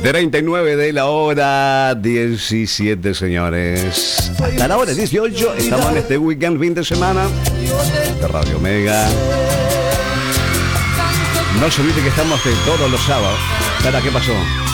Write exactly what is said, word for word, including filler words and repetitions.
treinta y nueve de la hora diecisiete, señores. Hasta la hora dieciocho estamos en este weekend, fin de semana de Radio Mega. No se olvide que estamos de todos los sábados. ¿Para qué pasó?